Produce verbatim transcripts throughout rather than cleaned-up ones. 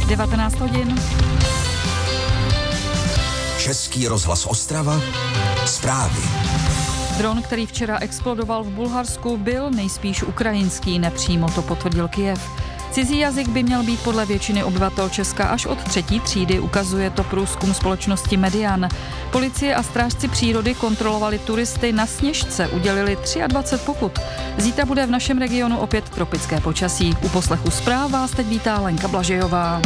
devatenáct hodin. Český rozhlas Ostrava, zprávy. Dron, který včera explodoval v Bulharsku, byl nejspíš ukrajinský, nepřímo to potvrdil Kyjev. Cizí jazyk by měl být podle většiny obyvatel Česka až od třetí třídy, ukazuje to průzkum společnosti Median. Policie a strážci přírody kontrolovali turisty na Sněžce, udělili dvacet tři pokut. Zítra bude v našem regionu opět tropické počasí. U poslechu zpráv vás teď vítá Lenka Blažejová.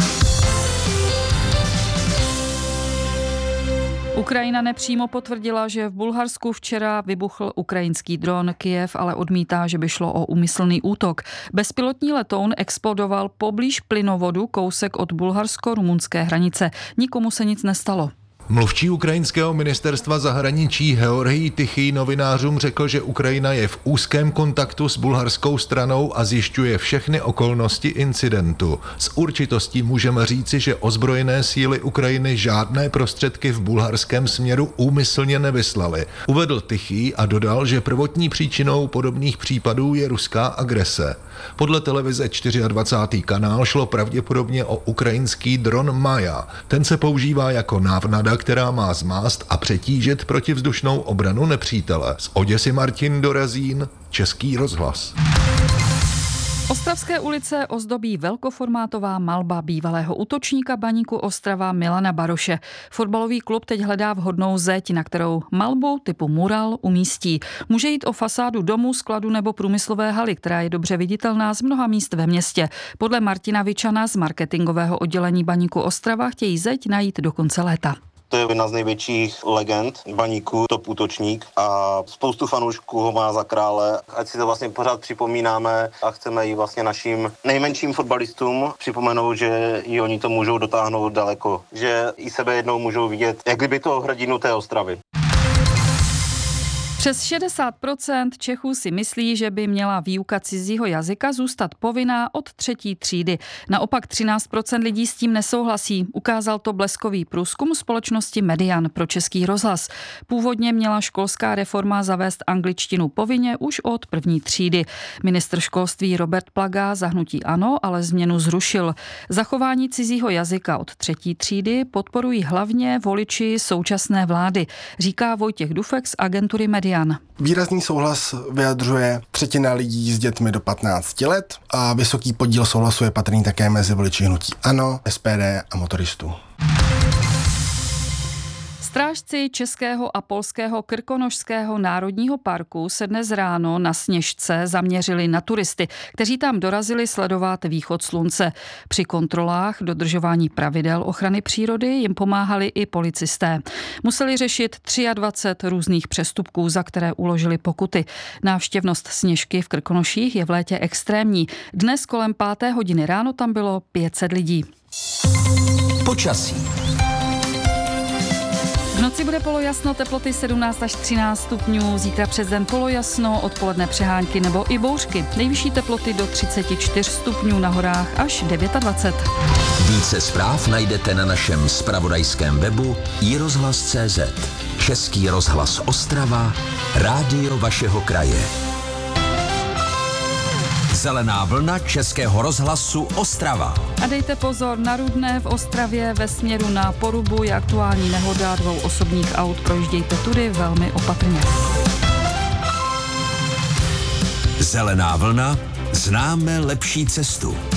Ukrajina nepřímo potvrdila, že v Bulharsku včera vybuchl ukrajinský dron. Kyjev ale odmítá, že by šlo o úmyslný útok. Bezpilotní letoun explodoval poblíž plynovodu kousek od bulharsko-rumunské hranice. Nikomu se nic nestalo. Mluvčí ukrajinského ministerstva zahraničí Georgij Tichý novinářům řekl, že Ukrajina je v úzkém kontaktu s bulharskou stranou a zjišťuje všechny okolnosti incidentu. S určitostí můžeme říci, že ozbrojené síly Ukrajiny žádné prostředky v bulharském směru úmyslně nevyslaly. Uvedl Tichý a dodal, že prvotní příčinou podobných případů je ruská agrese. Podle televize dvacátý čtvrtý kanál šlo pravděpodobně o ukrajinský dron Maja. Ten se používá jako návnada, která má zmást a přetížit protivzdušnou obranu nepřítele. Z Oděsy Martin Dorazín, Český rozhlas. Ostravské ulice ozdobí velkoformátová malba bývalého útočníka Baníku Ostrava Milana Baroše. Fotbalový klub teď hledá vhodnou zeď, na kterou malbu typu mural umístí. Může jít o fasádu domu, skladu nebo průmyslové haly, která je dobře viditelná z mnoha míst ve městě. Podle Martina Vičana z marketingového oddělení Baníku Ostrava chtějí zeď najít do konce léta. To je jedna z největších legend Baníku, top útočník a spoustu fanoušků ho má za krále. Ať si to vlastně pořád připomínáme a chceme i vlastně našim nejmenším fotbalistům připomenout, že i oni to můžou dotáhnout daleko. Že i sebe jednou můžou vidět, jak kdyby to hrdinu té Ostravy. Přes šedesát procent Čechů si myslí, že by měla výuka cizího jazyka zůstat povinná od třetí třídy. Naopak třináct procent lidí s tím nesouhlasí. Ukázal to bleskový průzkum společnosti Median pro Český rozhlas. Původně měla školská reforma zavést angličtinu povinně už od první třídy. Ministr školství Robert Plaga za hnutí ANO ale změnu zrušil. Zachování cizího jazyka od třetí třídy podporují hlavně voliči současné vlády, říká Vojtěch Dufek z agentury Median. Výrazný souhlas vyjadřuje třetina lidí s dětmi do patnácti let a vysoký podíl souhlasu je patrný také mezi voliči hnutí ANO, S P D a motoristů. Strážci Českého a Polského Krkonošského národního parku se dnes ráno na Sněžce zaměřili na turisty, kteří tam dorazili sledovat východ slunce. Při kontrolách dodržování pravidel ochrany přírody jim pomáhali i policisté. Museli řešit dvacet tři různých přestupků, za které uložili pokuty. Návštěvnost Sněžky v Krkonoších je v létě extrémní. Dnes kolem páté hodiny ráno tam bylo pět set lidí. Počasí. V noci bude polojasno, teploty sedmnáct až třináct stupňů, zítra přes den polojasno, odpoledne přehánky nebo i bouřky. Nejvyšší teploty do třicet čtyři stupňů, na horách až dvacet devět. Více zpráv najdete na našem zpravodajském webu i rozhlas tečka cé zet. Český rozhlas Ostrava, rádio vašeho kraje. Zelená vlna Českého rozhlasu Ostrava. A dejte pozor, na Rudné v Ostravě ve směru na Porubu je aktuální nehoda dvou osobních aut. Projíždějte tudy velmi opatrně. Zelená vlna, známe lepší cestu.